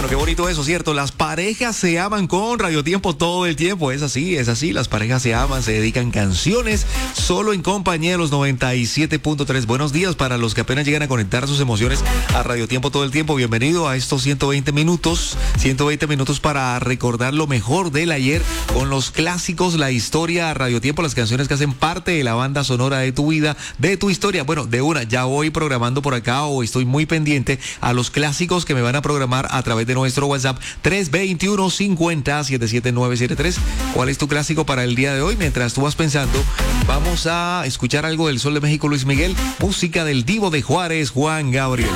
Bueno, qué bonito eso, ¿cierto? Las parejas se aman con Radio Tiempo todo el tiempo. Es así. Las parejas se aman, se dedican canciones solo en compañía de los 97.3. Buenos días para los que apenas llegan a conectar sus emociones a Radio Tiempo todo el tiempo. Bienvenido a estos 120 minutos. 120 minutos para recordar lo mejor del ayer con los clásicos, la historia, Radio Tiempo, las canciones que hacen parte de la banda sonora de tu vida, de tu historia. Bueno, de una, ya voy programando por acá o estoy muy pendiente a los clásicos que me van a programar a través de nuestro WhatsApp 321-50-77973. ¿Cuál es tu clásico para el día de hoy? Mientras tú vas pensando, vamos a escuchar algo del Sol de México, Luis Miguel, música del Divo de Juárez, Juan Gabriel.